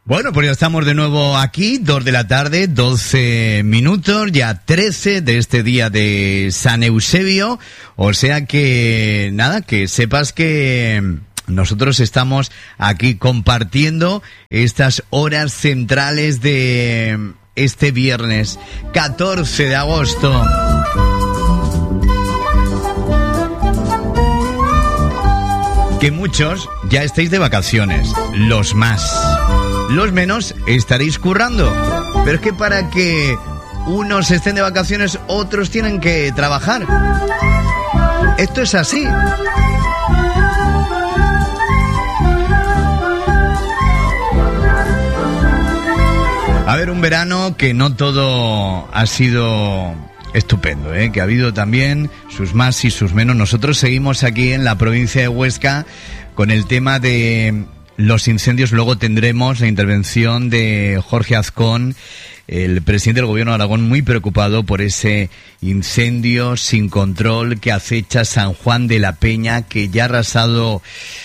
Bueno, pues ya estamos de nuevo aquí, 2 de la tarde, 12 minutos, ya 13 de este día de San Eusebio. O sea que, nada, que sepas que nosotros estamos aquí compartiendo estas horas centrales de este viernes 14 de agosto. Que muchos ya estáis de vacaciones, los más. Los menos estaréis currando. Pero es que para que unos estén de vacaciones, otros tienen que trabajar. Esto es así. A ver, un verano que no todo ha sido estupendo, que ha habido también sus más y sus menos. Nosotros seguimos aquí en la provincia de Huesca con el tema de los incendios. Luego tendremos la intervención de Jorge Azcón, el presidente del Gobierno de Aragón, muy preocupado por ese incendio sin control que acecha San Juan de la Peña, que ya ha arrasado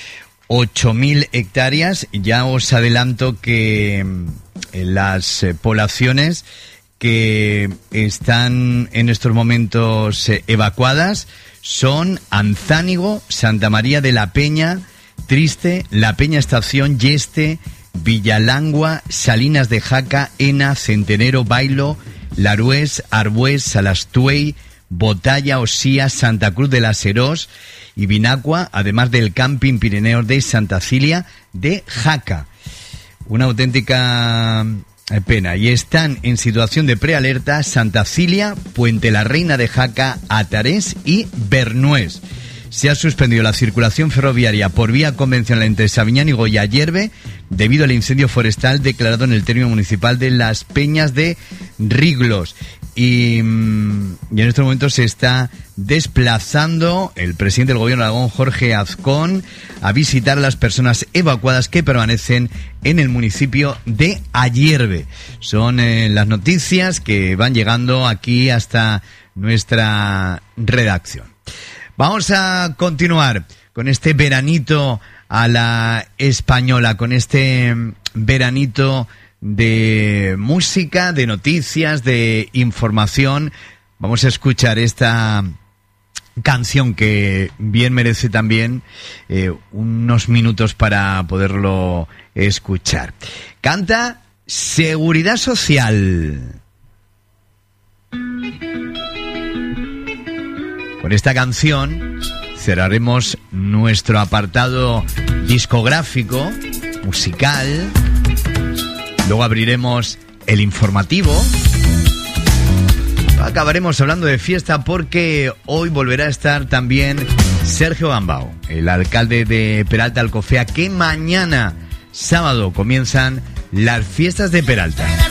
8.000 hectáreas. Ya os adelanto que las poblaciones que están en estos momentos evacuadas son Anzánigo, Santa María de la Peña, Triste, La Peña Estación, Yeste, Villalangua, Salinas de Jaca, Ena, Centenero, Bailo, Larués, Arbués, Salastuey, Botalla, Osía, Santa Cruz de las Herós y Vinacua, además del Camping Pirineos de Santa Cilia de Jaca. Una auténtica pena. Y están en situación de prealerta Santa Cilia, Puente la Reina de Jaca, Atarés y Bernués. Se ha suspendido la circulación ferroviaria por vía convencional entre Sabiñánigo y Ayerbe debido al incendio forestal declarado en el término municipal de Las Peñas de Riglos. Y en este momento se está desplazando el presidente del Gobierno de Aragón, Jorge Azcón, a visitar a las personas evacuadas que permanecen en el municipio de Ayerbe. Son las noticias que van llegando aquí hasta nuestra redacción. Vamos a continuar con este veranito a la española, con este veranito de música, de noticias, de información. Vamos a escuchar esta canción que bien merece también unos minutos para poderlo escuchar. Canta Seguridad Social. Con esta canción cerraremos nuestro apartado discográfico, musical. Luego abriremos el informativo. Acabaremos hablando de fiesta porque hoy volverá a estar también Sergio Gambao, el alcalde de Peralta Alcofea, que mañana, sábado, comienzan las fiestas de Peralta.